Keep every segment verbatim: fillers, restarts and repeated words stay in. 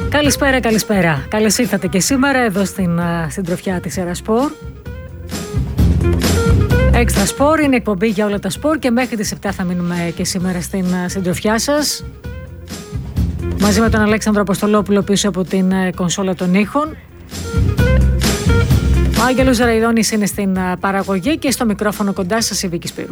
Καλησπέρα, καλησπέρα. Καλώς ήρθατε και σήμερα εδώ στην συντροφιά της Έρα Σπορ. Έξτρα Σπορ είναι εκπομπή για όλα τα σπορ και μέχρι τις επτά θα μείνουμε και σήμερα στην συντροφιά σας. Μαζί με τον Αλέξανδρο Αποστολόπουλο πίσω από την κονσόλα των ήχων. Ο Άγγελος Ζαραϊδόνης είναι στην παραγωγή και στο μικρόφωνο κοντά σας η Βίκη Σπύρου.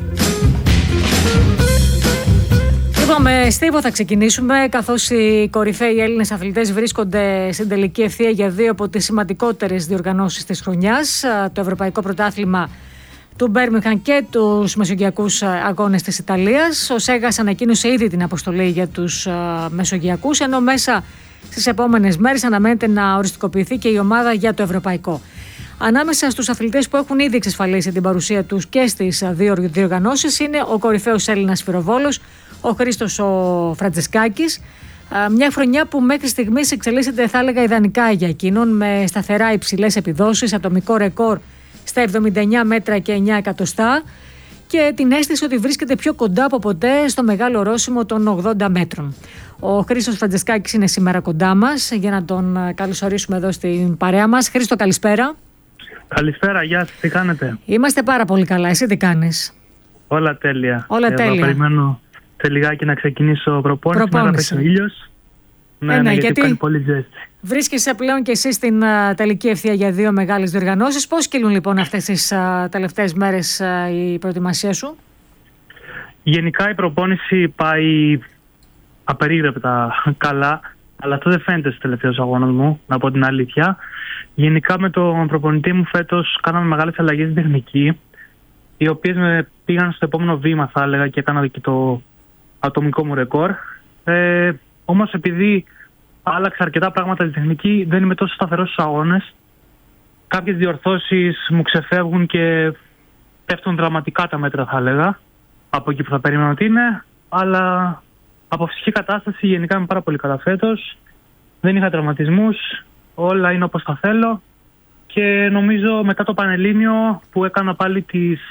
Λοιπόν, με στίβο θα ξεκινήσουμε, καθώς οι κορυφαίοι Έλληνες αθλητές βρίσκονται στην τελική ευθεία για δύο από τις σημαντικότερες διοργανώσεις της χρονιάς, το Ευρωπαϊκό Πρωτάθλημα του Μπέρμιγχαμ και τους Μεσογειακούς Αγώνες της Ιταλίας. Ο Σέγας ανακοίνωσε ήδη την αποστολή για τους Μεσογειακούς, ενώ μέσα στις επόμενες μέρες αναμένεται να οριστικοποιηθεί και η ομάδα για το Ευρωπαϊκό. Ανάμεσα στους αθλητές που έχουν ήδη εξασφαλίσει την παρουσία τους και στις δύο διοργανώσεις είναι ο κορυφαίος Έλληνας σφυροβόλος, ο Χρήστος ο Φραντζεσκάκης. Μια χρονιά που μέχρι στιγμής εξελίσσεται, θα έλεγα, ιδανικά για εκείνον, με σταθερά υψηλές επιδόσεις, ατομικό ρεκόρ στα εβδομήντα εννιά μέτρα και εννιά εκατοστά και την αίσθηση ότι βρίσκεται πιο κοντά από ποτέ στο μεγάλο ορόσημο των ογδόντα μέτρων. Ο Χρήστος Φραντζεσκάκης είναι σήμερα κοντά μας για να τον καλωσορίσουμε εδώ στην παρέα μας. Χρήστο, καλησπέρα. Καλησπέρα, γεια σας, τι κάνετε? Είμαστε πάρα πολύ καλά, εσύ τι κάνεις? Όλα τέλεια. Όλα Εδώ τέλεια. Περιμένω σε λιγάκι να ξεκινήσω προπόνηση, προπόνηση. να πέσει ο ήλιος. Ναι, ε, ναι, ναι, γιατί, γιατί κάνει πολύ ζέστη. Βρίσκεσαι πλέον και εσύ στην uh, τελική ευθεία για δύο μεγάλες διοργανώσεις. Πώς κυλούν λοιπόν αυτές τις uh, τελευταίες μέρες uh, η προετοιμασία σου? Γενικά η προπόνηση πάει απερίγραπτα καλά, αλλά αυτό δεν φαίνεται στους τελευταίους αγώνες μου, να πω την αλήθεια. Γενικά με τον προπονητή μου φέτος κάναμε μεγάλες αλλαγές στην τεχνική, οι οποίες με πήγαν στο επόμενο βήμα, θα έλεγα, και έκανα και το ατομικό μου ρεκόρ. Ε, όμως επειδή άλλαξα αρκετά πράγματα στη τεχνική, δεν είμαι τόσο σταθερός στους αγώνες. Κάποιες διορθώσεις μου ξεφεύγουν και πέφτουν δραματικά τα μέτρα, θα έλεγα, από εκεί που θα περίμενα ότι είναι. Αλλά από φυσική κατάσταση γενικά είμαι πάρα πολύ καλά φέτος. Δεν είχα τραυματισμούς, όλα είναι όπως τα θέλω. Και νομίζω μετά το Πανελλήνιο που έκανα πάλι τις,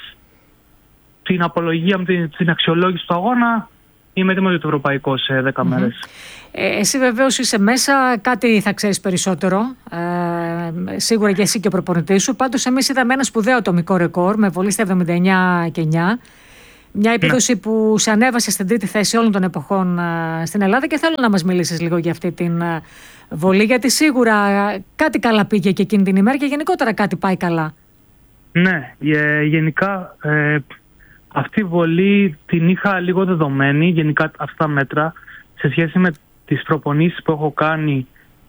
την απολογία μου, την, την αξιολόγηση του αγώνα, είμαι έτοιμος για το ευρωπαϊκό σε δέκα mm-hmm. μέρες. Ε, εσύ βεβαίως είσαι μέσα, κάτι θα ξέρεις περισσότερο, ε, σίγουρα και εσύ και ο προπονητής σου. Πάντως εμείς είδαμε ένα σπουδαίο ατομικό ρεκόρ με βολή στα εβδομήντα εννιά και εννιά. Μια επίδοση ναι. που σε ανέβασε στην τρίτη θέση όλων των εποχών ε, στην Ελλάδα, και θέλω να μας μιλήσεις λίγο για αυτή την ε, βολή, γιατί σίγουρα ε, κάτι καλά πήγε και εκείνη την ημέρα και γενικότερα κάτι πάει καλά. Ναι, ε, γενικά ε, αυτή η βολή την είχα λίγο δεδομένη, γενικά αυτά τα μέτρα, σε σχέση με τις προπονήσεις που έχω κάνει.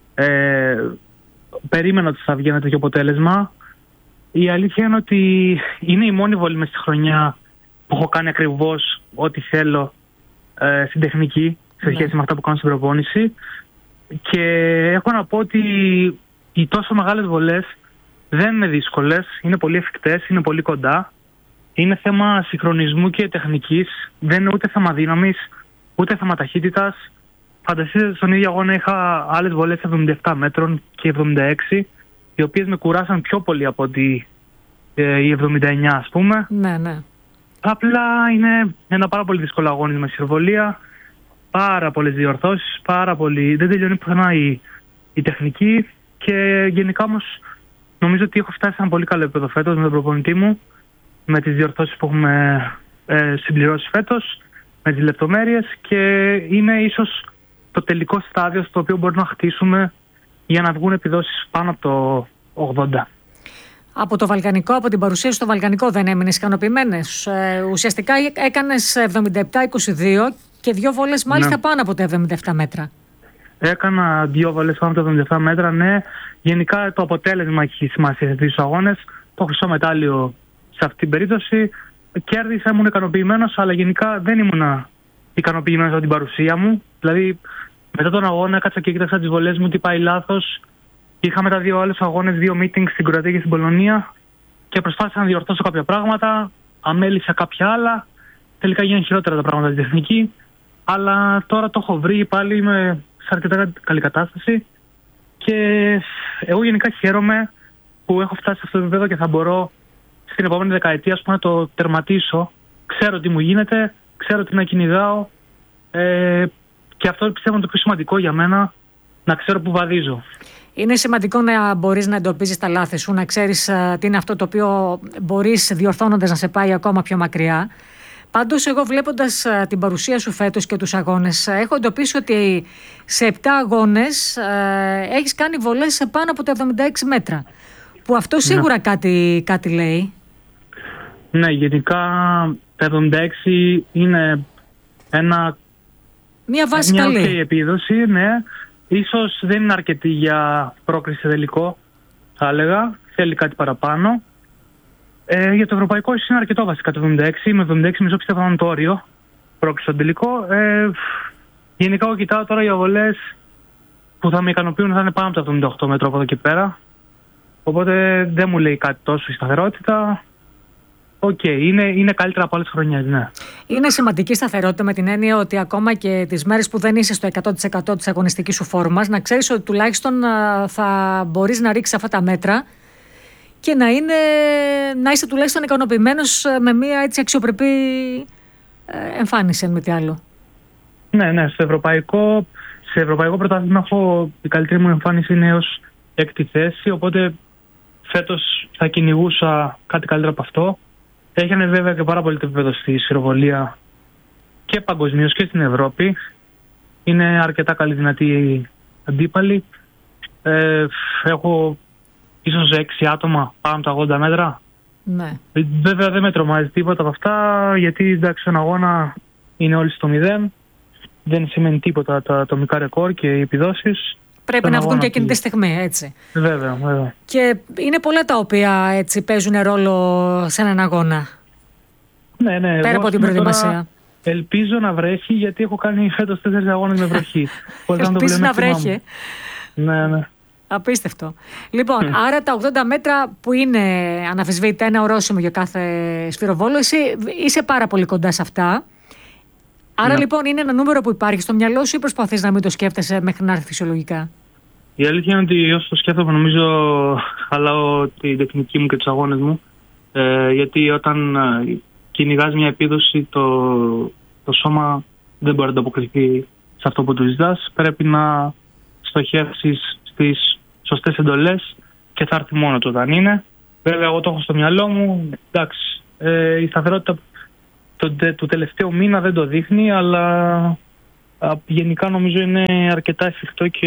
Ε, περίμενα ότι θα βγει ένα τέτοιο αποτέλεσμα. Η αλήθεια είναι ότι είναι η μόνη βολή μες στη χρονιά που έχω κάνει ακριβώς ό,τι θέλω ε, στην τεχνική, σε σχέση ναι. με αυτά που κάνω στην προπόνηση. Και έχω να πω ότι οι τόσο μεγάλες βολές δεν είναι δύσκολες, είναι πολύ εφικτές, είναι πολύ κοντά. Είναι θέμα συγχρονισμού και τεχνικής, δεν είναι ούτε θέμα δύναμης, ούτε θέμα ταχύτητας. Φανταστείτε, στον ίδιο αγώνα είχα άλλες βολές εβδομήντα επτά μέτρων και εβδομήντα έξι, οι οποίες με κουράσαν πιο πολύ από ότι ε, οι εβδομήντα εννιά, ας πούμε. Ναι, ναι. Απλά είναι ένα πάρα πολύ δύσκολο αγώνισμα στη σφυροβολία. Πάρα πολλές διορθώσεις, πάρα πολύ... δεν τελειώνει πουθενά η, η τεχνική. Και γενικά όμως νομίζω ότι έχω φτάσει σε ένα πολύ καλό επίπεδο φέτος με τον προπονητή μου, με τις διορθώσεις που έχουμε ε, συμπληρώσει φέτος, με τις λεπτομέρειες, και είναι ίσως το τελικό στάδιο στο οποίο μπορούμε να χτίσουμε για να βγουν επιδόσεις πάνω από το ογδόντα. Από το Βαλκανικό, από την παρουσία σου στο Βαλκανικό δεν έμεινες ικανοποιημένες? Ε, ουσιαστικά έκανες εβδομήντα επτά είκοσι δύο και δύο βόλες μάλιστα ναι. πάνω από τα εβδομήντα επτά μέτρα. Έκανα δύο βόλες πάνω από τα εβδομήντα επτά μέτρα, ναι. Γενικά το αποτέλεσμα έχει σημασία σε αυτούς τους αγώνες. Το χρυσό μετάλλιο σε αυτή την περίπτωση. Κέρδισα, ήμουν ικανοποιημένος, αλλά γενικά δεν ήμουν ικανοποιημένος από την παρουσία μου. Δηλαδή, μετά τον αγώνα έκατσα και κοίταξα τις βολές μου, τι πάει λάθος. Είχα μετά δύο άλλους αγώνες, δύο meetings στην Κροατία και στην Πολωνία, και προσπάθησα να διορθώσω κάποια πράγματα, αμέλησα κάποια άλλα. Τελικά γίνανε χειρότερα τα πράγματα στην τεχνική, αλλά τώρα το έχω βρει, πάλι είμαι σε αρκετά καλή κατάσταση. Και εγώ γενικά χαίρομαι που έχω φτάσει σε αυτό το επίπεδο και θα μπορώ στην επόμενη δεκαετία, ας πούμε, να το τερματίσω. Ξέρω τι μου γίνεται, ξέρω τι να κυνηγάω, ε, και αυτό πιστεύω είναι το πιο σημαντικό για μένα, να ξέρω που βαδίζω. Είναι σημαντικό να μπορείς να εντοπίζεις τα λάθη σου, να ξέρεις uh, τι είναι αυτό το οποίο μπορείς διορθώνοντας να σε πάει ακόμα πιο μακριά. Πάντως, εγώ βλέποντας uh, την παρουσία σου φέτος και τους αγώνες, uh, έχω εντοπίσει ότι σε επτά αγώνες uh, έχεις κάνει βολές σε πάνω από τα εβδομήντα έξι μέτρα. Που αυτό σίγουρα ναι. κάτι, κάτι λέει. Ναι, γενικά τα εβδομήντα έξι είναι ένα, μια βάση μια καλή. Μια επίδοση, ναι. Ίσως δεν είναι αρκετή για πρόκριση σε τελικό, θα έλεγα. Θέλει κάτι παραπάνω. Ε, για το ευρωπαϊκό ίσως είναι αρκετό βασικά το εβδομήντα έξι. Με εβδομήντα έξι μισό πιστεύω να είναι το όριο πρόκριση στο τελικό. Ε, γενικά εγώ κοιτάω τώρα για βολές που θα με ικανοποιούν, θα είναι πάνω από τα εβδομήντα οκτώ μέτρα από εδώ και πέρα. Οπότε δεν μου λέει κάτι τόσο η σταθερότητα. Οκ, okay, είναι, είναι καλύτερα από άλλες χρονιές, ναι. Είναι σημαντική σταθερότητα με την έννοια ότι ακόμα και τις μέρες που δεν είσαι στο εκατό τοις εκατό της αγωνιστικής σου φόρμας, να ξέρεις ότι τουλάχιστον θα μπορείς να ρίξεις αυτά τα μέτρα και να, είναι, να είσαι τουλάχιστον ικανοποιημένος με μια έτσι αξιοπρεπή εμφάνιση, αν μη τι άλλο. Ναι, ναι, στο ευρωπαϊκό, σε ευρωπαϊκό πρωτάθλημα έχω η καλύτερη μου εμφάνιση είναι ως έκτη θέση, οπότε φέτος θα κυνηγούσα κάτι καλύτερο από αυτό. Έγινε βέβαια και πάρα πολύ το επίπεδο στη σφυροβολία και παγκοσμίως και στην Ευρώπη. Είναι αρκετά καλή δυνατή αντίπαλη. Ε, έχω ίσως έξι άτομα πάνω από τα ογδόντα μέτρα. Ναι. Βέβαια δεν με τρομάζει τίποτα από αυτά, γιατί εντάξει στον αγώνα είναι όλοι στο μηδέν. Δεν σημαίνει τίποτα τα ατομικά ρεκόρ και οι επιδόσεις. Πρέπει να βγουν και εκείνη τη στιγμή, έτσι. Βέβαια, βέβαια. Και είναι πολλά τα οποία έτσι παίζουν ρόλο σε έναν αγώνα. Ναι, ναι. Πέρα από την προετοιμασία. Ελπίζω να βρέχει, γιατί έχω κάνει φέτος τέσσερις αγώνες με βροχή. Ελπίζω να βρέχει. Ναι, ναι. Απίστευτο. Λοιπόν, mm. άρα τα ογδόντα μέτρα που είναι αναφυσβήτητα ένα ορόσημο για κάθε σφυροβόλο, εσύ είσαι πάρα πολύ κοντά σε αυτά. Άρα ναι. λοιπόν είναι ένα νούμερο που υπάρχει στο μυαλό σου ή προσπαθείς να μην το σκέφτεσαι μέχρι να έρθει φυσιολογικά? Η αλήθεια είναι ότι όσο το σκέφτομαι νομίζω χαλάω την τεχνική μου και τους αγώνες μου. Ε, γιατί όταν ε, κυνηγάς μια επίδοση το, το σώμα δεν μπορεί να ανταποκριθεί σε αυτό που του ζητάς. Πρέπει να στοχεύσεις στις σωστές εντολές και θα έρθει μόνο του όταν είναι. Βέβαια εγώ το έχω στο μυαλό μου. Εντάξει, ε, η σταθερότητα του τελευταίου μήνα δεν το δείχνει, αλλά α, γενικά νομίζω είναι αρκετά εφικτό και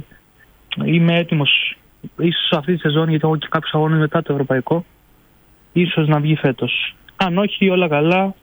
είμαι έτοιμος. Ίσως αυτή τη σεζόν, γιατί έχω και κάποιους αγώνες μετά το ευρωπαϊκό, ίσως να βγει φέτος. Αν όχι, όλα καλά.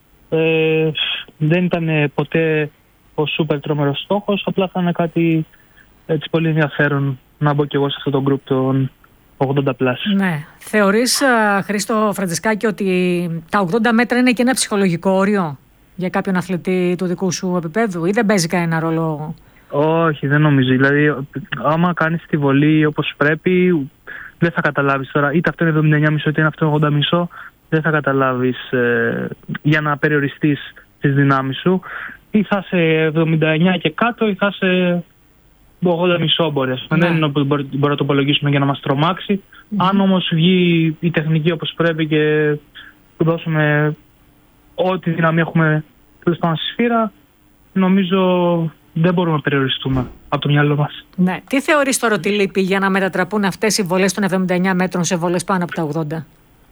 Ε, δεν ήταν ποτέ ο σούπερ τρομερός στόχος, απλά θα είναι κάτι έτσι πολύ ενδιαφέρον να μπω κι εγώ σε αυτό το γκρουπ των ογδόντα πλας. Ναι. Θεωρείς, Χρήστο Φραντζεσκάκη, ότι τα ογδόντα μέτρα είναι και ένα ψυχολογικό όριο για κάποιον αθλητή του δικού σου επίπεδου ή δεν παίζει κανένα ρόλο? Όχι, δεν νομίζω. Δηλαδή, άμα κάνεις τη βολή όπως πρέπει, δεν θα καταλάβεις τώρα. Είτε αυτό είναι εβδομήντα εννιά κόμμα πέντε είτε είναι αυτό ογδόντα κόμμα πέντε, δεν θα καταλάβεις ε, για να περιοριστείς τις δυνάμεις σου. Ή θα είσαι εβδομήντα εννιά και κάτω, ή θα είσαι ογδόντα κόμμα πέντε μπορεί. Ναι. Δεν είναι που μπορεί να το υπολογίσουμε για να μας τρομάξει. Mm-hmm. Αν όμως βγει η τεχνική όπως πρέπει και δώσουμε ό,τι δύναμη έχουμε τέλος πάντων στη σφύρα, νομίζω δεν μπορούμε να περιοριστούμε από το μυαλό μας. Ναι. Τι θεωρείς τώρα ότι λείπει για να μετατραπούν αυτές οι βολές των εβδομήντα εννιά μέτρων σε βολές πάνω από τα ογδόντα?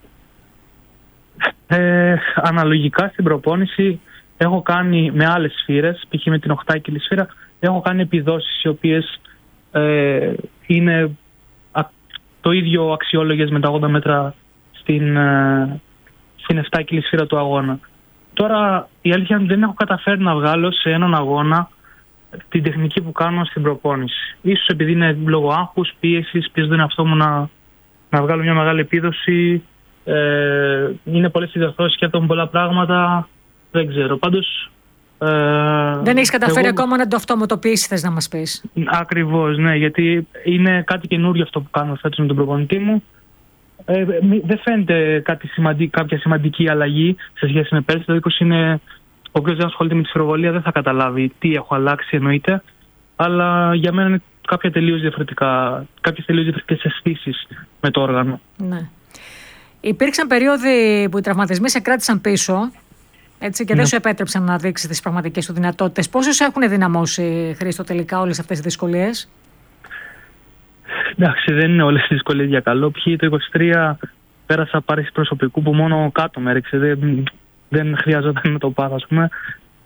Ε, αναλογικά στην προπόνηση έχω κάνει με άλλες σφύρες, π.χ. με την οχτάκυλη σφύρα, έχω κάνει επιδόσεις οι οποίες ε, είναι α, το ίδιο αξιόλογες με τα ογδόντα μέτρα στην, ε, στην επτάκυλη σφύρα του αγώνα. Τώρα η αλήθεια είναι ότι δεν έχω καταφέρει να βγάλω σε έναν αγώνα την τεχνική που κάνω στην προπόνηση. Ίσως επειδή είναι λόγω άγχους, πίεσης, πίεση δεν είναι αυτό μου να, να βγάλω μια μεγάλη επίδοση. Ε, είναι πολλές διορθώσεις, σκέφτομαι πολλά πράγματα. Δεν ξέρω. Πάντως Ε, δεν έχεις καταφέρει εγώ... ακόμα να το αυτοματοποιήσεις, θες να μας πεις? Ακριβώς, ναι, γιατί είναι κάτι καινούριο αυτό που κάνω φέτος με τον προπονητή μου. Ε, δεν φαίνεται κάτι σημαντική, κάποια σημαντική αλλαγή σε σχέση με πέρσι. Το είκοσι είναι, όποιος δεν ασχολείται με τη σφυροβολία δεν θα καταλάβει τι έχω αλλάξει, εννοείται. Αλλά για μένα είναι κάποια τελείως διαφορετικά, κάποιες τελείως διαφορετικές αισθήσεις με το όργανο. Ναι. Υπήρξαν περίοδοι που οι τραυματισμοί σε κράτησαν πίσω. Έτσι, και Ναι. δεν σου επέτρεψαν να δείξει τις πραγματικές σου δυνατότητες. Πόσους έχουν δυναμώσει, Χρήστο, τελικά όλες αυτές τις δυσκολίες? Εντάξει, δεν είναι όλες τις δυσκολίες για καλό. Ποιοι το είκοσι τρία πέρασα πάρεις προσωπικού που μόνο κάτω με έριξε. Δεν, δεν χρειαζόταν να το πάθω, ας πούμε.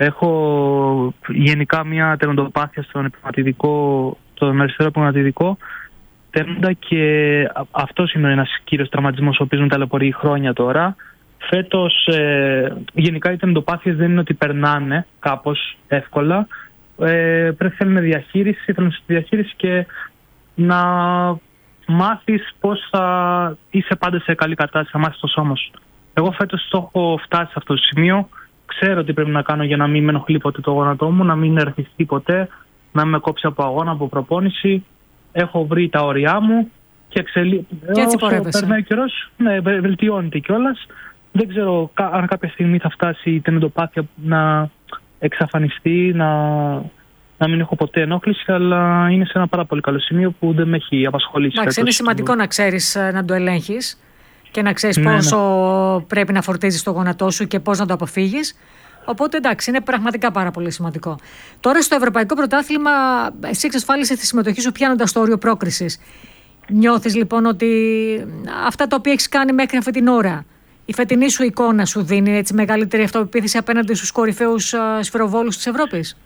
Έχω γενικά μια τερματοπάθεια στον επιματητικό, στον αριστερό επιματητικό τέρματα, και αυτός είναι ένας κύριος τραυματισμός ο οποίος με ταλαιπωρεί χρόνια τώρα. Φέτος ε, γενικά οι τερματοπάθειες δεν είναι ότι περνάνε κάπως εύκολα. Ε, πρέπει θέλουν διαχείριση, θέλουν διαχείριση και να μάθεις πώς θα είσαι πάντα σε καλή κατάσταση, θα μάθεις το σώμα σου. Εγώ φέτος το έχω φτάσει σε αυτό το σημείο. Ξέρω τι πρέπει να κάνω για να μην με ενοχλεί ποτέ το γόνατό μου, να μην ερθιστεί ποτέ, να μην με κόψει από αγώνα, από προπόνηση. Έχω βρει τα όρια μου και εξελί... Και έτσι όσο πορεύεσαι. περνάει ο καιρός, ναι, βελτιώνεται κιόλας. Δεν ξέρω αν κάποια στιγμή θα φτάσει η τενοντοπάθεια να εξαφανιστεί, να, να μην έχω ποτέ ενόχληση, αλλά είναι σε ένα πάρα πολύ καλό σημείο που δεν με έχει απασχολήσει. Εντάξει, είναι σημαντικό να ξέρεις να το ελέγχεις και να ξέρεις Ναι, πόσο ναι. πρέπει να φορτίζεις το γόνατό σου και πώς να το αποφύγεις. Οπότε εντάξει, είναι πραγματικά πάρα πολύ σημαντικό. Τώρα στο Ευρωπαϊκό Πρωτάθλημα, εσύ εξασφάλισες τη συμμετοχή σου πιάνοντας το όριο πρόκρισης. Νιώθεις λοιπόν ότι αυτά τα οποία έχεις κάνει μέχρι αυτή την ώρα, η φετινή σου εικόνα σου δίνει έτσι μεγαλύτερη αυτοπεποίθηση απέναντι στους κορυφαίους σφυροβόλους της Ευρώπης?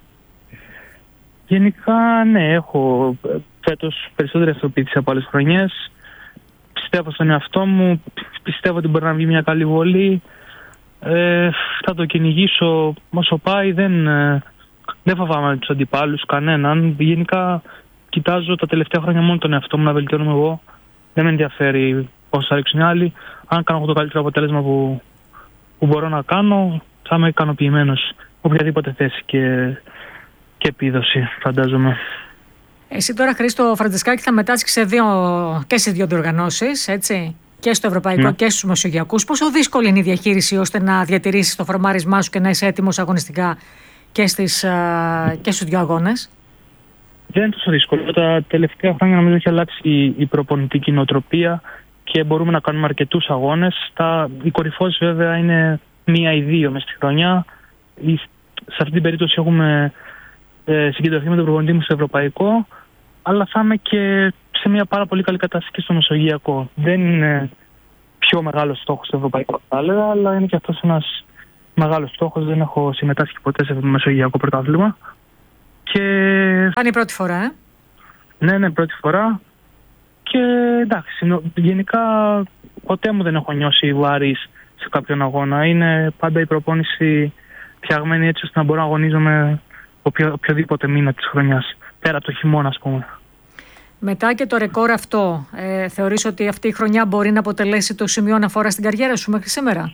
Γενικά, ναι, έχω φέτος περισσότερη αυτοπεποίθηση από άλλες χρονιές. Πιστεύω στον εαυτό μου, πιστεύω ότι μπορεί να βγει μια καλή βολή. Ε, θα το κυνηγήσω όσο πάει, δεν, ε, δεν φοβάμαι τους αντιπάλους, κανέναν. Γενικά κοιτάζω τα τελευταία χρόνια μόνο τον εαυτό μου να βελτιώνομαι εγώ. Δεν με ενδιαφέρει πώς θα ρίξουν οι άλλοι. Αν κάνω το καλύτερο αποτέλεσμα που, που μπορώ να κάνω, θα είμαι ικανοποιημένος. Οποιαδήποτε θέση και, και επίδοση, φαντάζομαι. Εσύ τώρα, Χρήστο Φραντζεσκάκη, θα μετάσχεις σε δύο, και σε δύο διοργανώσεις, έτσι, και στο Ευρωπαϊκό Ναι. και στους Μεσογειακούς. Πόσο δύσκολη είναι η διαχείριση ώστε να διατηρήσεις το φορμάρισμά σου και να είσαι έτοιμος αγωνιστικά και, στις, και στους δύο αγώνες? Δεν είναι τόσο δύσκολο. Τα τελευταία χρόνια νομίζω έχει αλλάξει η προπονητική νοοτροπία και μπορούμε να κάνουμε αρκετούς αγώνες. Τα, οι κορυφώσεις βέβαια είναι μία ή δύο μες στη χρονιά. Η, σε αυτή την περίπτωση έχουμε ε, συγκεντρωθεί με τον προπονητή μου στο Ευρωπαϊκό, αλλά θα είμαι και σε μια πάρα πολύ καλή κατάσταση και στο Μεσογειακό. Δεν είναι πιο μεγάλος στόχος στο Ευρωπαϊκό, θα έλεγα, αλλά είναι και αυτός ένας μεγάλος στόχος. Δεν έχω συμμετάσχει ποτέ σε Μεσογειακό πρωτάθλημα. Και... Αν η πρώτη φορά, ε? Ναι, ναι, πρώτη φορά. Και εντάξει, νο, γενικά ποτέ μου δεν έχω νιώσει βάρης σε κάποιον αγώνα. Είναι πάντα η προπόνηση φτιαγμένη έτσι ώστε να μπορώ να αγωνίζομαι οποιο, οποιοδήποτε μήνα της χρονιάς. Πέρα από το χειμώνα, ας πούμε. Μετά και το ρεκόρ αυτό, ε, θεωρείς ότι αυτή η χρονιά μπορεί να αποτελέσει το σημείο αναφορά στην καριέρα σου μέχρι σήμερα?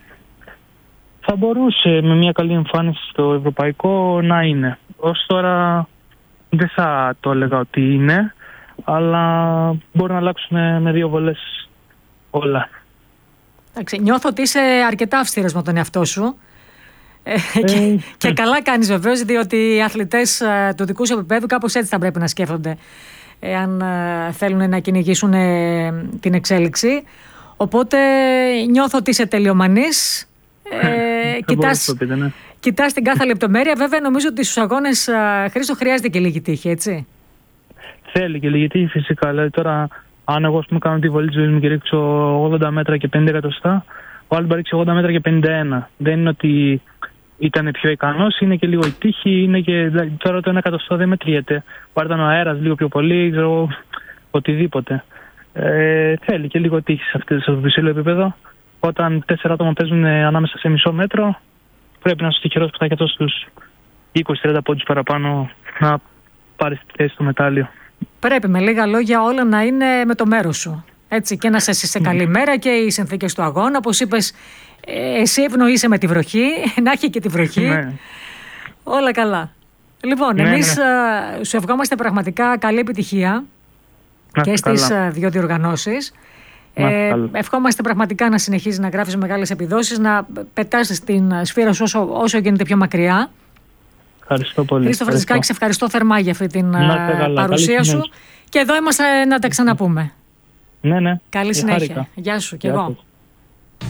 Θα μπορούσε με μια καλή εμφάνιση στο ευρωπαϊκό να είναι. Ως τώρα δεν θα το έλεγα ότι είναι, αλλά μπορεί να αλλάξουν με δύο βολές όλα. Εντάξει, νιώθω ότι είσαι αρκετά αυστηρός με τον εαυτό σου. Ε, ε, και, και καλά κάνεις βεβαίως, διότι οι αθλητές ε, του δικού σου επίπεδου κάπως έτσι θα πρέπει να σκέφτονται εάν ε, θέλουν να κυνηγήσουν ε, την εξέλιξη. Οπότε νιώθω ότι είσαι τελειομανής. Ε, κοιτάς, πείτε, ναι. κοιτάς την κάθε λεπτομέρεια. Βέβαια νομίζω ότι στους αγώνες, ε, Χρήστο, χρειάζεται και λίγη τύχη, έτσι? Θέλει και λίγη τύχη φυσικά. Δηλαδή τώρα αν εγώ πούμε, κάνω τη βολή της ζωής μου και ρίξω ογδόντα μέτρα και πενήντα εκατοστά, ο άλλος θα ρίξει ογδόντα μέτρα και πενήντα ένα. Δεν είναι ότι ήταν πιο ικανός, είναι και λίγο η τύχη, είναι και, δηλαδή, τώρα το ένα εκατοστό δεν μετριέται. Πάρε ήταν ο αέρας λίγο πιο πολύ, ξέρω, οτιδήποτε. Ε, θέλει και λίγο τύχη σε αυτό το ψηλό επίπεδο. Όταν τέσσερα άτομα παίζουν ανάμεσα σε μισό μέτρο, πρέπει να είσαι τυχερός που θα έχει αυτούς τους είκοσι με τριάντα πόντους παραπάνω να πάρεις τη θέση στο μετάλλιο. Πρέπει με λίγα λόγια όλα να είναι με το μέρος σου. Έτσι, και να είσαι σε καλή μέρα και οι συνθήκες του αγώνα. Όπως είπες, εσύ ευνοείσαι με τη βροχή, να έχει και τη βροχή. Ναι. Όλα καλά. Λοιπόν, ναι, εμείς ναι. σου ευχόμαστε πραγματικά καλή επιτυχία να και στις καλά. δύο διοργανώσεις. Ε, ευχόμαστε πραγματικά να συνεχίζεις να γράφεις μεγάλες επιδόσεις, να πετάς την σφύρα σου όσο, όσο γίνεται πιο μακριά. Ευχαριστώ πολύ. Χρήστο Φραντζεσκάκη, σε ευχαριστώ θερμά για αυτή την καλά, παρουσία σου. Και εδώ είμαστε να τα ξαναπούμε. Ναι, ναι. Καλή συνέχεια. Γεια σου και εγώ.